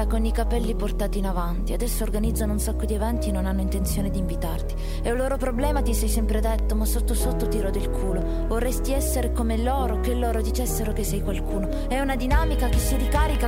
con i capelli portati in avanti. Adesso organizzano un sacco di eventi e non hanno intenzione di invitarti. È un loro problema, ti sei sempre detto, ma sotto sotto tiro del culo. Vorresti essere come loro, che loro dicessero che sei qualcuno. È una dinamica che si ricarica